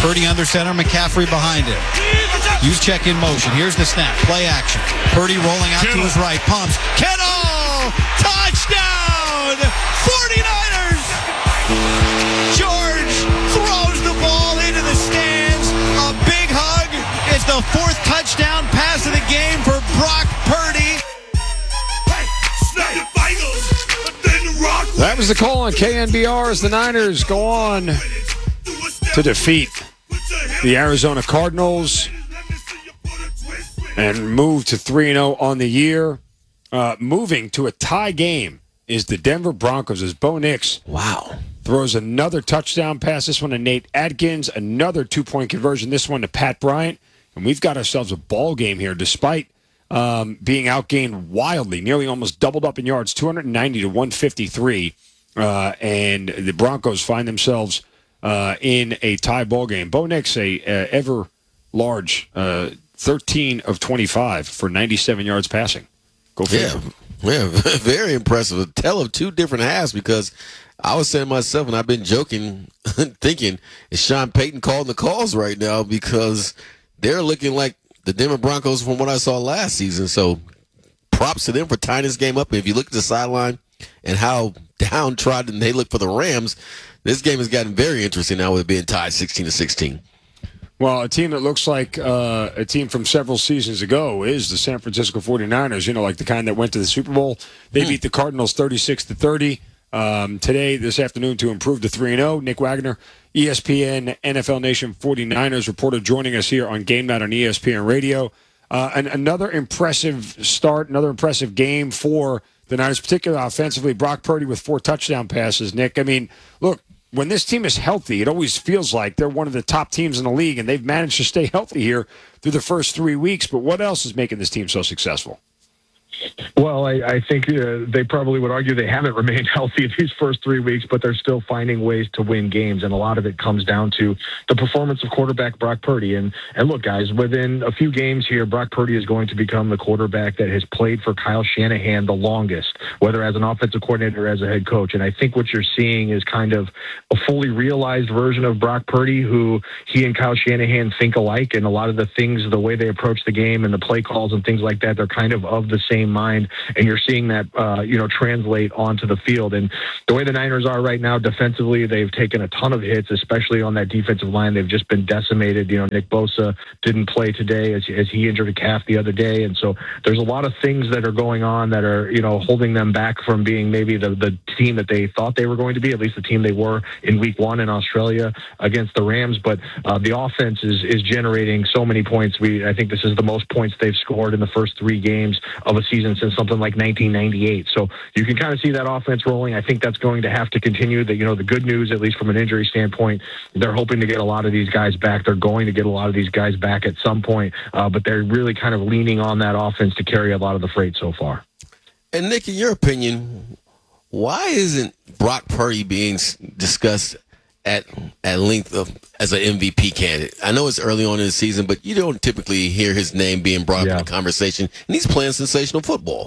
Purdy under center, McCaffrey behind him. Use check in motion. Here's the snap. Play action. Purdy rolling out to his right. Pumps. Kittle! Touchdown! 49ers! George throws the ball into the stands. A big hug. It's the 4th touchdown pass of the game for Brock Purdy. That was the call on KNBR as the Niners go on to defeat the Arizona Cardinals and move to 3-0 on the year. Moving to a tie game is the Denver Broncos as Bo Nix throws another touchdown pass. This one to Nate Atkins, another 2-point conversion. This one to Pat Bryant. And we've got ourselves a ball game here despite being outgained wildly, nearly almost doubled up in yards, 290 to 153. And the Broncos find themselves in a tie ball game. Bo Nix, a ever large 13 of 25 for 97 yards passing. Go for it. Yeah, very impressive. A tale of 2 different halves because I was saying to myself, and I've been joking, thinking, is Sean Payton calling the calls right now because they're looking like the Denver Broncos from what I saw last season. So props to them for tying this game up. And if you look at the sideline and how downtrodden they look for the Rams, this game has gotten very interesting now with it being tied 16-16. Well, a team that looks like a team from several seasons ago is the San Francisco 49ers, like the kind that went to the Super Bowl. They beat the Cardinals 36-30 today, this afternoon, to improve to 3-0. Nick Wagner, ESPN, NFL Nation 49ers reporter, joining us here on Game Night on ESPN Radio. And another impressive start, another impressive game for the Niners, particularly offensively. Brock Purdy with 4 touchdown passes, Nick. I mean, look, when this team is healthy, it always feels like they're one of the top teams in the league, and they've managed to stay healthy here through the first 3 weeks. But what else is making this team so successful? Well, I think they probably would argue they haven't remained healthy these first 3 weeks, but they're still finding ways to win games, and a lot of it comes down to the performance of quarterback Brock Purdy. And look, guys, within a few games here, Brock Purdy is going to become the quarterback that has played for Kyle Shanahan the longest, whether as an offensive coordinator or as a head coach. And I think what you're seeing is kind of a fully realized version of Brock Purdy, who he and Kyle Shanahan think alike, and a lot of the things, the way they approach the game and the play calls and things like that, they're kind of the same mind, and you're seeing that translate onto the field. And the way the Niners are right now defensively, they've taken a ton of hits, especially on that defensive line. They've just been decimated. Nick Bosa didn't play today as he injured a calf the other day, and so there's a lot of things that are going on that are holding them back from being maybe the team that they thought they were going to be, at least the team they were in Week 1 in Australia against the Rams. But the offense is generating so many points. I think this is the most points they've scored in the first 3 games of a season since something like 1998. So you can kind of see that offense rolling. I think that's going to have to continue. The good news, at least from an injury standpoint, they're hoping to get a lot of these guys back. They're going to get a lot of these guys back at some point, but they're really kind of leaning on that offense to carry a lot of the freight so far. And Nick, in your opinion, why isn't Brock Purdy being discussed at length as an MVP candidate? I know it's early on in the season, but you don't typically hear his name being brought up in the conversation, and he's playing sensational football.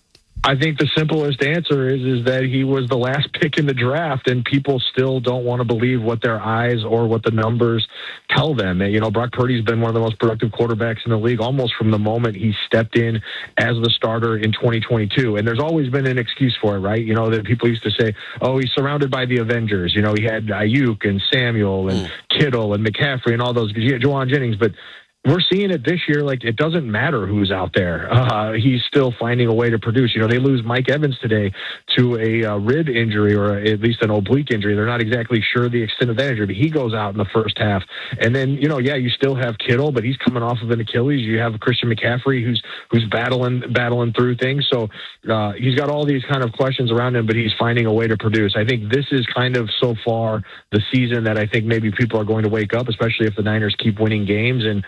I think the simplest answer is that he was the last pick in the draft, and people still don't want to believe what their eyes or what the numbers tell them. Brock Purdy's been one of the most productive quarterbacks in the league almost from the moment he stepped in as the starter in 2022. And there's always been an excuse for it, right? That people used to say, oh, he's surrounded by the Avengers. He had Ayuk and Samuel and Kittle and McCaffrey and all those, Juwan Jennings, but we're seeing it this year. Like, it doesn't matter who's out there. He's still finding a way to produce. They lose Mike Evans today to a rib injury, or at least an oblique injury. They're not exactly sure the extent of that injury, but he goes out in the first half. And then, you still have Kittle, but he's coming off of an Achilles. You have Christian McCaffrey who's battling through things. So he's got all these kind of questions around him, but he's finding a way to produce. I think this is kind of so far the season that I think maybe people are going to wake up, especially if the Niners keep winning games and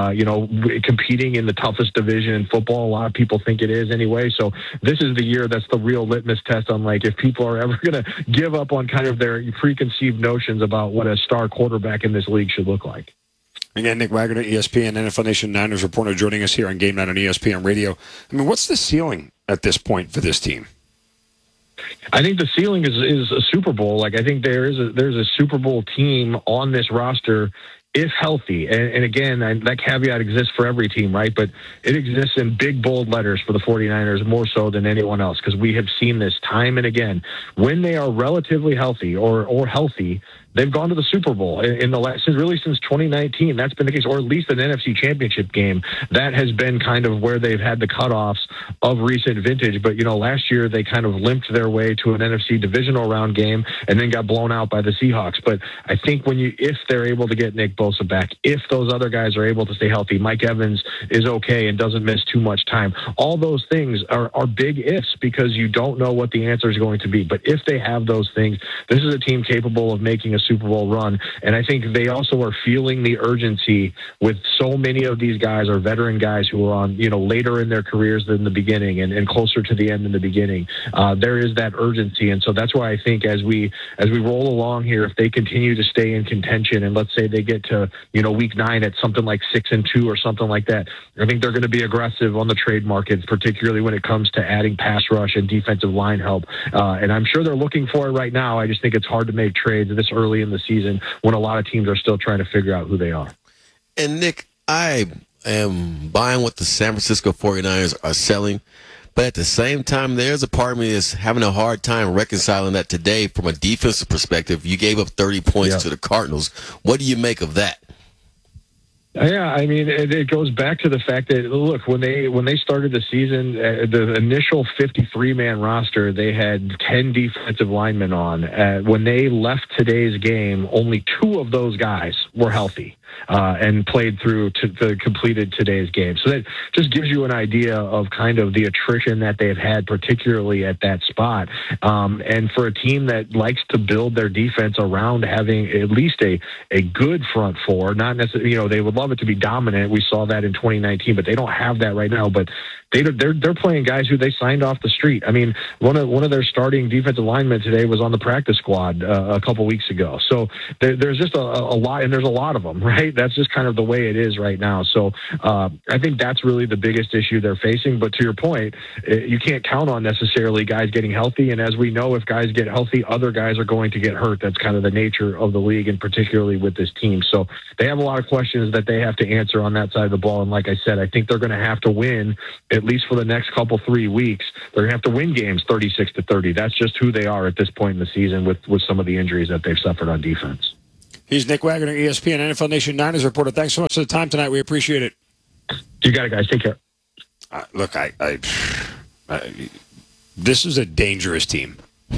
competing in the toughest division in football. A lot of people think it is anyway. So this is the year that's the real litmus test on, like, if people are ever going to give up on kind of their preconceived notions about what a star quarterback in this league should look like. Again, Nick Wagner, ESPN, NFL Nation Niners reporter, joining us here on Game Night on ESPN Radio. I mean, what's the ceiling at this point for this team? I think the ceiling is a Super Bowl. Like, I think there's a Super Bowl team on this roster if healthy, and again, that caveat exists for every team, right? But it exists in big, bold letters for the 49ers more so than anyone else, because we have seen this time and again. When they are relatively healthy or healthy, they've gone to the Super Bowl in the last, since 2019. That's been the case, or at least an NFC Championship game. That has been kind of where they've had the cutoffs of recent vintage. But, last year they kind of limped their way to an NFC divisional round game and then got blown out by the Seahawks. But I think if they're able to get Nick Bosa back, if those other guys are able to stay healthy, Mike Evans is okay and doesn't miss too much time. All those things are big ifs, because you don't know what the answer is going to be. But if they have those things, this is a team capable of making a Super Bowl run. And I think they also are feeling the urgency with so many of these guys are veteran guys who are on, later in their careers than the beginning and closer to the end than the beginning. There is that urgency. And so that's why I think as we roll along here, if they continue to stay in contention, and let's say they get to, week 9 at something like 6-2 or something like that, I think they're going to be aggressive on the trade market, particularly when it comes to adding pass rush and defensive line help. And I'm sure they're looking for it right now. I just think it's hard to make trades this early in the season when a lot of teams are still trying to figure out who they are. And Nick, I am buying what the San Francisco 49ers are selling, but at the same time, there's a part of me that's having a hard time reconciling that today from a defensive perspective. You gave up 30 points to the Cardinals. What do you make of that? Yeah, I mean, it goes back to the fact that, look, when they started the season, the initial 53-man roster, they had 10 defensive linemen on. When they left today's game, only 2 of those guys were healthy and played through to completed today's game. So that just gives you an idea of kind of the attrition that they've had, particularly at that spot. And for a team that likes to build their defense around having at least a good front four, not necessarily, they would love it to be dominant. We saw that in 2019, but they don't have that right now. But they're playing guys who they signed off the street. I mean, one of their starting defensive linemen today was on the practice squad a couple weeks ago. So there's just a lot, and there's a lot of them, right? That's just kind of the way it is right now. So I think that's really the biggest issue they're facing. But to your point, you can't count on necessarily guys getting healthy. And as we know, if guys get healthy, other guys are going to get hurt. That's kind of the nature of the league, and particularly with this team. So they have a lot of questions that they have to answer on that side of the ball. And like I said, I think they're going to have to win, at least for the next 3 weeks. They're going to have to win games 36-30. That's just who they are at this point in the season with some of the injuries that they've suffered on defense. He's Nick Wagoner, ESPN NFL Nation Niners reporter. Thanks so much for the time tonight. We appreciate it. You got it, guys. Take care. Look, this is a dangerous team.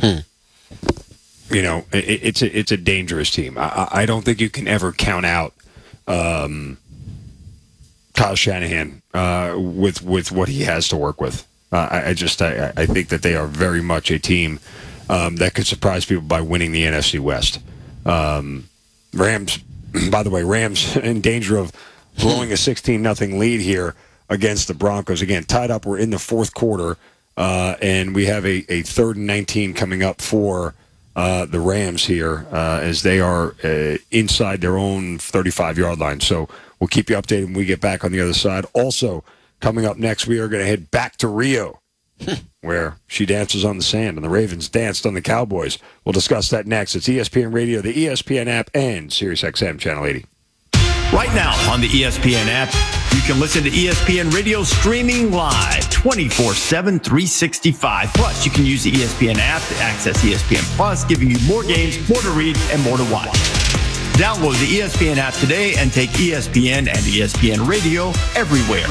It's a dangerous team. I don't think you can ever count out Kyle Shanahan with what he has to work with. I think that they are very much a team that could surprise people by winning the NFC West. Rams, by the way, Rams in danger of blowing a 16-0 lead here against the Broncos. Again, tied up. We're in the fourth quarter, and we have a 3rd and 19 coming up for the Rams here as they are inside their own 35-yard line. So we'll keep you updated when we get back on the other side. Also, coming up next, we are going to head back to Rio, where she dances on the sand and the Ravens danced on the Cowboys. We'll discuss that next. It's ESPN Radio, the ESPN app, and SiriusXM Channel 80. Right now on the ESPN app, you can listen to ESPN Radio streaming live 24/7, 365. Plus, you can use the ESPN app to access ESPN Plus, giving you more games, more to read, and more to watch. Download the ESPN app today and take ESPN and ESPN Radio everywhere.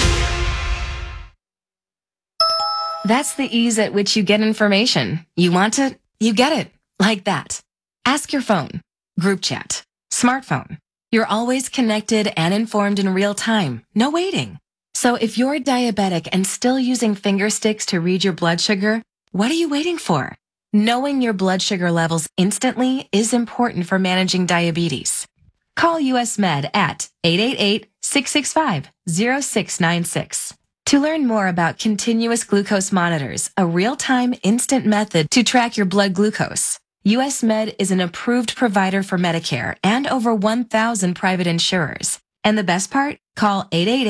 That's the ease at which you get information. You want it, you get it. Like that. Ask your phone. Group chat. Smartphone. You're always connected and informed in real time. No waiting. So if you're diabetic and still using finger sticks to read your blood sugar, what are you waiting for? Knowing your blood sugar levels instantly is important for managing diabetes. Call US Med at 888-665-0696. To learn more about continuous glucose monitors, a real-time instant method to track your blood glucose. US Med is an approved provider for Medicare and over 1,000 private insurers. And the best part? Call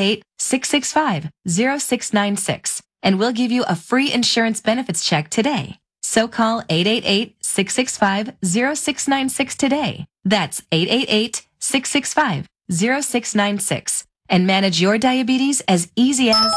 888-665-0696 and we'll give you a free insurance benefits check today. So call 888-665-0696 today. That's 888-665-0696 and manage your diabetes as easy as...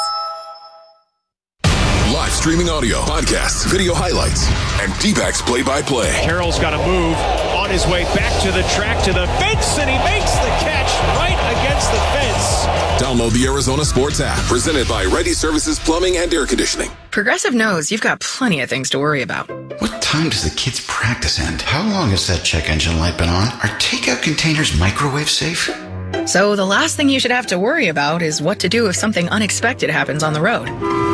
Live streaming audio, podcasts, video highlights, and D-backs play-by-play. Carroll's got to move on his way back to the track, to the fence, and he makes the catch right against the fence. Download the Arizona Sports app, presented by Ready Services Plumbing and Air Conditioning. Progressive knows you've got plenty of things to worry about. What time does the kids' practice end? How long has that check engine light been on? Are takeout containers microwave safe? So the last thing you should have to worry about is what to do if something unexpected happens on the road.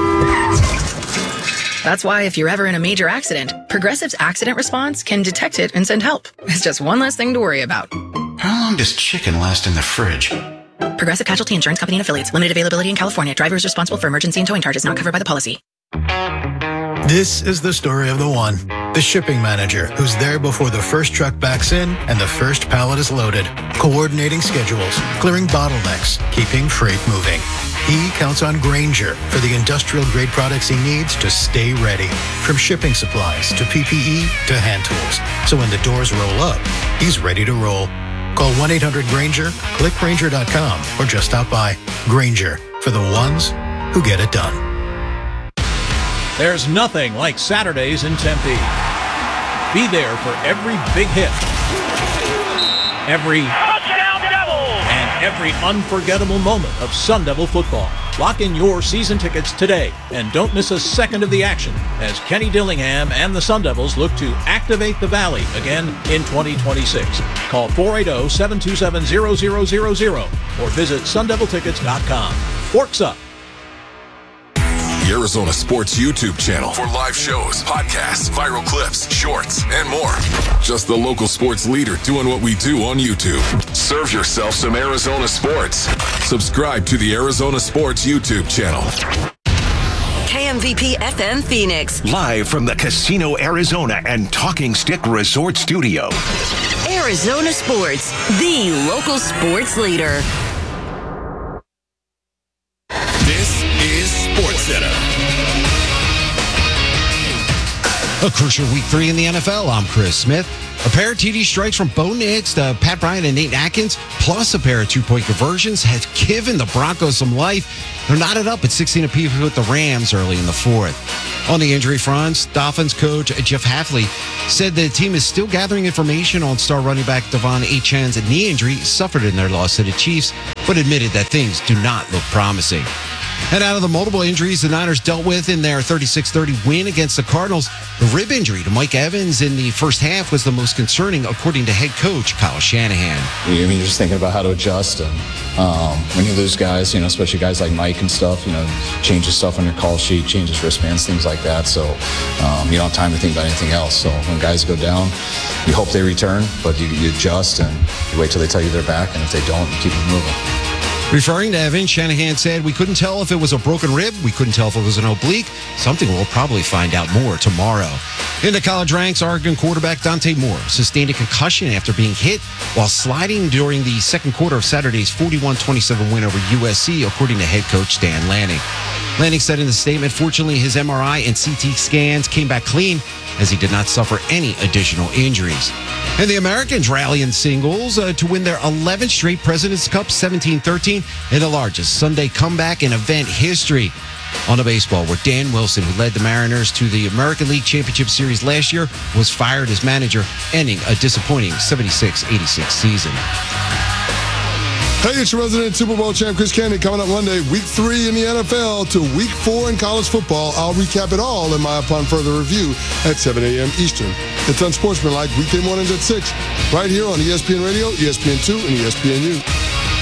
That's why if you're ever in a major accident, Progressive's accident response can detect it and send help. It's just one less thing to worry about. How long does chicken last in the fridge? Progressive Casualty Insurance Company and Affiliates. Limited availability in California. Driver is responsible for emergency and towing charges not covered by the policy. This is the story of the one. The shipping manager who's there before the first truck backs in and the first pallet is loaded. Coordinating schedules, clearing bottlenecks, keeping freight moving. He counts on Grainger for the industrial-grade products he needs to stay ready. From shipping supplies to PPE to hand tools. So when the doors roll up, he's ready to roll. Call 1-800-GRAINGER, click Grainger.com, or just stop by. Grainger, for the ones who get it done. There's nothing like Saturdays in Tempe. Be there for every big hit, every touchdown Devils, and every unforgettable moment of Sun Devil football. Lock in your season tickets today and don't miss a second of the action as Kenny Dillingham and the Sun Devils look to activate the Valley again in 2026. Call 480-727-0000 or visit sundeviltickets.com. Forks up. The Arizona Sports YouTube channel for live shows, podcasts, viral clips, shorts, and more. Just the local sports leader doing what we do on YouTube. Serve yourself some Arizona sports. Subscribe to the Arizona Sports YouTube channel. KMVP FM Phoenix. Live from the Casino Arizona and Talking Stick Resort Studio. Arizona Sports, the local sports leader. This is SportsCenter. A crucial week 3 in the NFL. I'm Chris Smith. A pair of TD strikes from Bo Nix to Pat Bryant and Nate Atkins, plus a pair of 2-point conversions, have given the Broncos some life. They're knotted up at 16 apiece with the Rams early in the fourth. On the injury front, Dolphins coach Jeff Hafley said the team is still gathering information on star running back Devon Achane's knee injury suffered in their loss to the Chiefs, but admitted that things do not look promising. And out of the multiple injuries the Niners dealt with in their 36-30 win against the Cardinals, the rib injury to Mike Evans in the first half was the most concerning, according to head coach Kyle Shanahan. I mean, you're just thinking about how to adjust. And when you lose guys, especially guys like Mike and stuff, changes stuff on your call sheet, changes wristbands, things like that. So you don't have time to think about anything else. So when guys go down, you hope they return, but you adjust and you wait till they tell you they're back. And if they don't, you keep them moving. Referring to Evans, Shanahan said, "We couldn't tell if it was a broken rib. We couldn't tell if it was an oblique. Something we'll probably find out more tomorrow." In the college ranks, Oregon quarterback Dante Moore sustained a concussion after being hit while sliding during the second quarter of Saturday's 41-27 win over USC, according to head coach Dan Lanning. Lanning said in the statement, fortunately, his MRI and CT scans came back clean as he did not suffer any additional injuries. And the Americans rally in singles to win their 11th straight President's Cup 17-13 in the largest Sunday comeback in event history. On the baseball, where Dan Wilson, who led the Mariners to the American League Championship Series last year, was fired as manager, ending a disappointing 76-86 season. Hey, it's your resident Super Bowl champ, Chris Candy, coming up Monday, week 3 in the NFL to week 4 in college football. I'll recap it all in my Upon Further Review at 7 a.m. Eastern. It's Unsportsmanlike, weekday mornings at 6, right here on ESPN Radio, ESPN2, and ESPNU.